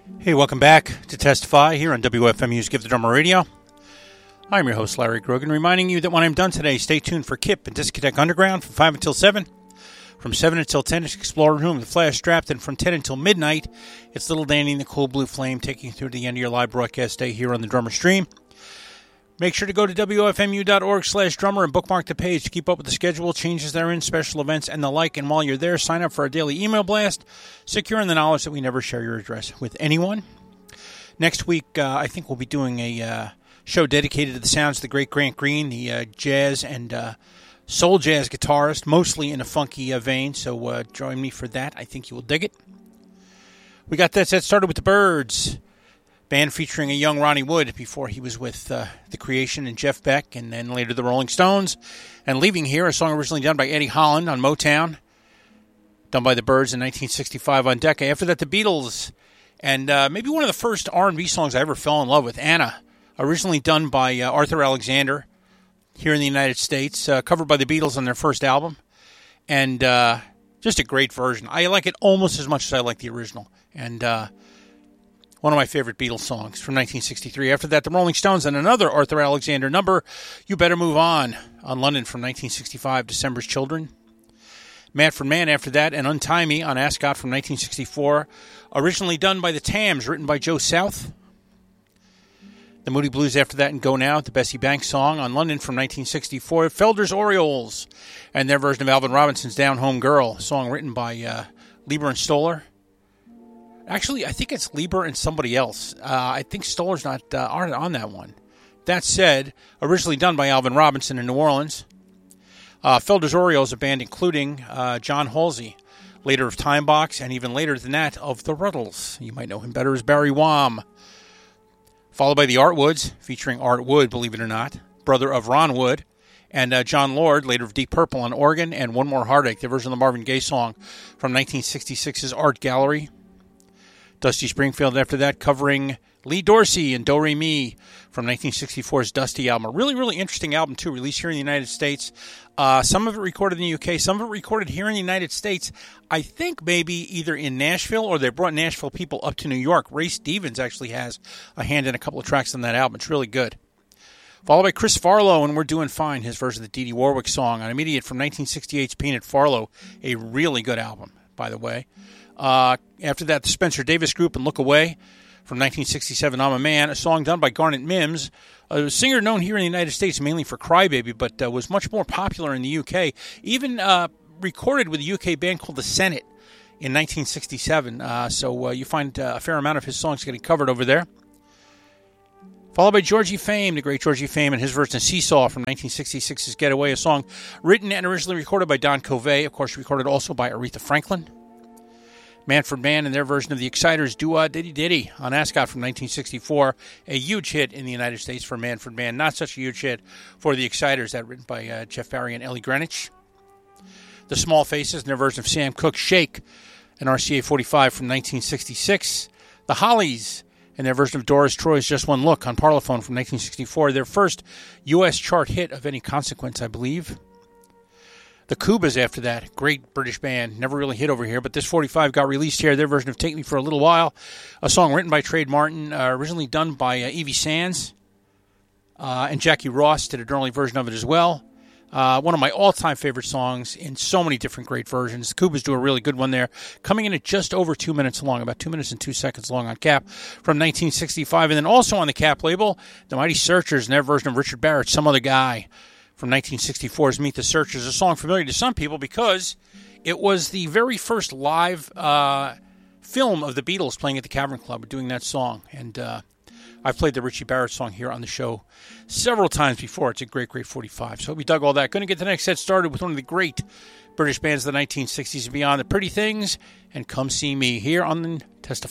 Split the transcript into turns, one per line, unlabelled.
Hey, welcome back to Testify here on WFMU's Give the Drummer Radio. I'm your host, Larry Grogan, reminding you that when I'm done today, stay tuned for Kip and Discotheque Underground from 5 until 7. From 7 until 10, it's Explorer Room, The Flash Strapped, and from 10 until midnight, it's Little Danny and the Cool Blue Flame taking you through to the end of your live broadcast day here on the Drummer Stream. Make sure to go to WFMU.org/drummer and bookmark the page to keep up with the schedule, changes therein, special events, and the like. And while you're there, sign up for our daily email blast, secure in the knowledge that we never share your address with anyone. Next week, I think we'll be doing a show dedicated to the sounds of the great Grant Green, the jazz and soul jazz guitarist, mostly in a funky vein. So join me for that. I think you will dig it. We got that set started with the Byrds. Band featuring a young Ronnie Wood before he was with The Creation and Jeff Beck, and then later the Rolling Stones. And Leaving Here, a song originally done by Eddie Holland on Motown, done by the Byrds in 1965 on Decca. After that, the Beatles, and maybe one of the first R&B songs I ever fell in love with, Anna, originally done by Arthur Alexander here in the United States, covered by the Beatles on their first album. And just a great version. I like it almost as much as I like the original. And one of my favorite Beatles songs from 1963. After that, the Rolling Stones and another Arthur Alexander number, You Better Move On London from 1965, December's Children. Manfred Mann after that, and Untie Me on Ascot from 1964, originally done by the Tams, written by Joe South. The Moody Blues after that, and Go Now, the Bessie Banks song on London from 1964. Felder's Orioles, and their version of Alvin Robinson's Down Home Girl, song written by Lieber and Stoller. Actually, I think it's Lieber and somebody else. I think Stoller's not aren't on that one. That said, originally done by Alvin Robinson in New Orleans. Felder's Orioles, a band including John Halsey, later of Time Box, and even later than that of the Ruddles. You might know him better as Barry Wham. Followed by the Artwoods, featuring Art Wood, believe it or not, brother of Ron Wood, and John Lord, later of Deep Purple on organ, and One More Heartache, the version of the Marvin Gaye song from 1966's Art Gallery. Dusty Springfield after that, covering Lee Dorsey and Do Re Mi from 1964's Dusty album. A really, really interesting album, too, released here in the United States. Some of it recorded in the UK, some of it recorded here in the United States. I think maybe either in Nashville or they brought Nashville people up to New York. Ray Stevens actually has a hand in a couple of tracks on that album. It's really good. Followed by Chris Farlowe, and We're Doing Fine, his version of the Dee Dee Warwick song on Immediate from 1968's Peanut Farlow. A really good album, by the way. After that, the Spencer Davis Group and Look Away from 1967, I'm a Man, a song done by Garnet Mims, a singer known here in the United States mainly for Crybaby, but was much more popular in the UK, even recorded with a UK band called The Senate in 1967, so you find a fair amount of his songs getting covered over there. Followed by Georgie Fame, the great Georgie Fame, and his version of Seesaw from 1966's Getaway, a song written and originally recorded by Don Covey, of course recorded also by Aretha Franklin. Manfred Mann and their version of the Exciters' Doo-Wah Diddy Diddy on Ascot from 1964. A huge hit in the United States for Manfred Mann. Not such a huge hit for the Exciters, that written by Jeff Barry and Ellie Greenwich. The Small Faces and their version of Sam Cooke's Shake, an RCA 45 from 1966. The Hollies and their version of Doris Troy's Just One Look on Parlophone from 1964. Their first U.S. chart hit of any consequence, I believe. The Kubas after that, great British band, never really hit over here, but this 45 got released here, their version of Take Me for a Little While, a song written by Trade Martin, originally done by Evie Sands, and Jackie Ross did an early version of it as well. One of my all-time favorite songs in so many different great versions. The Kubas do a really good one there, coming in at just over 2 minutes long, about 2 minutes and 2 seconds long on Cap from 1965, and then also on the Cap label, the Mighty Searchers and their version of Richard Barrett's Some Other Guy from 1964's Meet the Searchers, a song familiar to some people because it was the very first live film of the Beatles playing at the Cavern Club doing that song. And I've played the Richie Barrett song here on the show several times before. It's a great, great 45. So hope you dug all that. Going to get the next set started with one of the great British bands of the 1960s and beyond, The Pretty Things, and Come See Me here on the Testify.